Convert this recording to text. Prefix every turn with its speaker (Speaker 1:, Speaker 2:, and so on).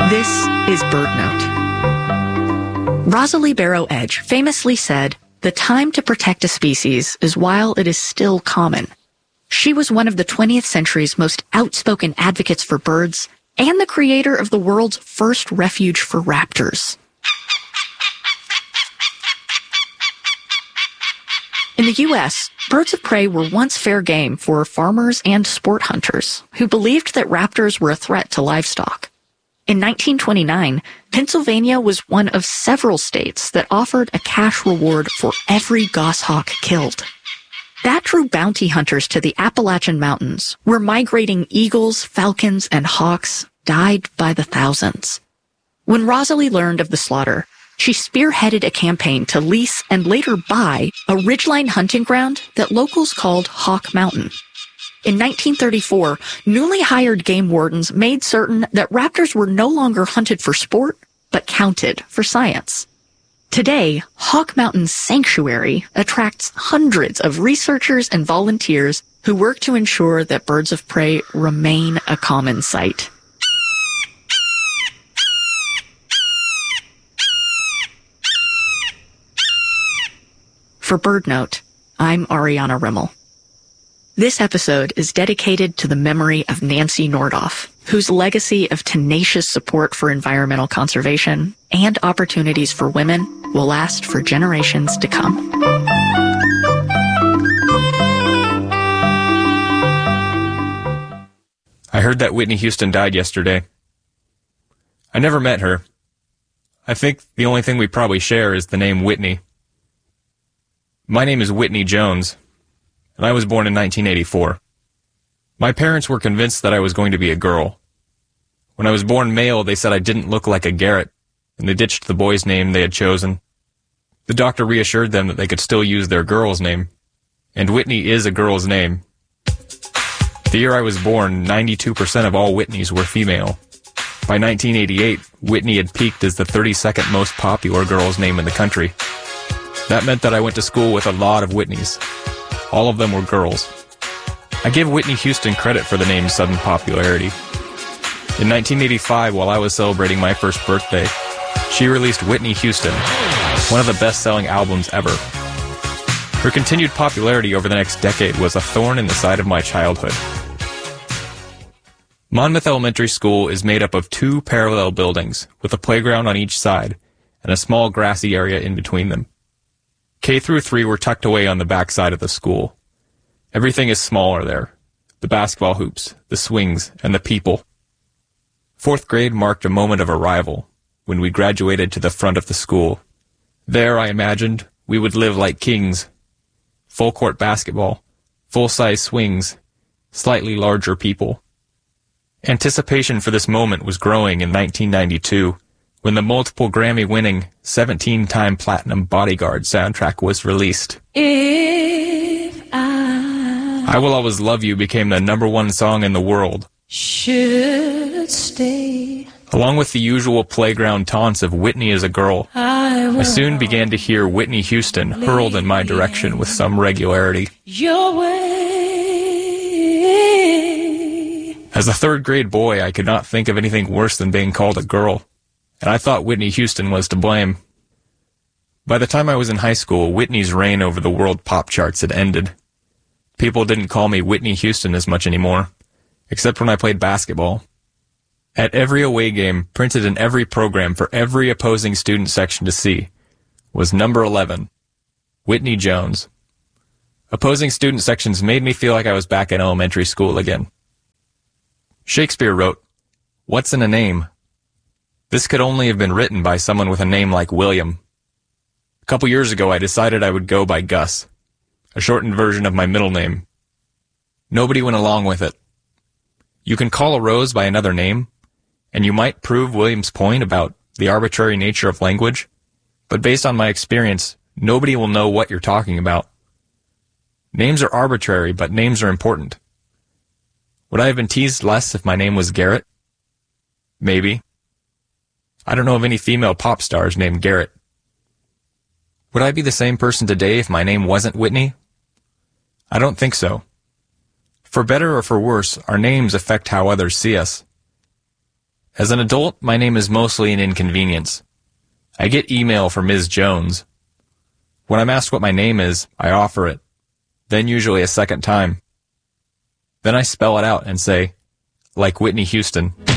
Speaker 1: This is BirdNote. Rosalie Barrow Edge famously said, "The time to protect a species is while it is still common." She was one of the 20th century's most outspoken advocates for birds and the creator of the world's first refuge for raptors. In the U.S., birds of prey were once fair game for farmers and sport hunters who believed that raptors were a threat to livestock. In 1929, Pennsylvania was one of several states that offered a cash reward for every goshawk killed. That drew bounty hunters to the Appalachian Mountains, where migrating eagles, falcons, and hawks died by the thousands. When Rosalie learned of the slaughter, she spearheaded a campaign to lease and later buy a ridgeline hunting ground that locals called Hawk Mountain. In 1934, newly hired game wardens made certain that raptors were no longer hunted for sport, but counted for science. Today, Hawk Mountain's sanctuary attracts hundreds of researchers and volunteers who work to ensure that birds of prey remain a common sight. For BirdNote, I'm Ariana Rimmel. This episode is dedicated to the memory of Nancy Nordoff, whose legacy of tenacious support for environmental conservation and opportunities for women will last for generations to come.
Speaker 2: I heard that Whitney Houston died yesterday. I never met her. I think the only thing we probably share is the name Whitney. My name is Whitney Jones, and I was born in 1984. My parents were convinced that I was going to be a girl. When I was born male, they said I didn't look like a Garrett, and they ditched the boy's name they had chosen. The doctor reassured them that they could still use their girl's name, and Whitney is a girl's name. The year I was born, 92% of all Whitneys were female. By 1988, Whitney had peaked as the 32nd most popular girl's name in the country. That meant that I went to school with a lot of Whitneys. All of them were girls. I give Whitney Houston credit for the name's sudden popularity. In 1985, while I was celebrating my first birthday, she released Whitney Houston, one of the best-selling albums ever. Her continued popularity over the next decade was a thorn in the side of my childhood. Monmouth Elementary School is made up of 2 parallel buildings, with a playground on each side, and a small grassy area in between them. K through 3 were tucked away on the back side of the school. Everything is smaller there. The basketball hoops, the swings, and the people. 4th grade marked a moment of arrival, when we graduated to the front of the school. There, I imagined, we would live like kings. Full-court basketball, full-size swings, slightly larger people. Anticipation for this moment was growing in 1992, when the multiple Grammy-winning, 17-time platinum Bodyguard soundtrack was released.
Speaker 3: If I
Speaker 2: Will Always Love You became the #1 song in the world.
Speaker 3: Should stay.
Speaker 2: Along with the usual playground taunts of Whitney as a girl, I soon began to hear Whitney Houston hurled in my direction with some regularity.
Speaker 3: Your way.
Speaker 2: As a 3rd grade boy, I could not think of anything worse than being called a girl, and I thought Whitney Houston was to blame. By the time I was in high school, Whitney's reign over the world pop charts had ended. People didn't call me Whitney Houston as much anymore, except when I played basketball. At every away game, printed in every program for every opposing student section to see, was number 11, Whitney Jones. Opposing student sections made me feel like I was back in elementary school again. Shakespeare wrote, "What's in a name?" This could only have been written by someone with a name like William. A couple years ago, I decided I would go by Gus, a shortened version of my middle name. Nobody went along with it. You can call a rose by another name, and you might prove William's point about the arbitrary nature of language, but based on my experience, nobody will know what you're talking about. Names are arbitrary, but names are important. Would I have been teased less if my name was Garrett? Maybe. I don't know of any female pop stars named Garrett. Would I be the same person today if my name wasn't Whitney? I don't think so. For better or for worse, our names affect how others see us. As an adult, my name is mostly an inconvenience. I get email from Ms. Jones. When I'm asked what my name is, I offer it, then usually a second time. Then I spell it out and say, like Whitney Houston.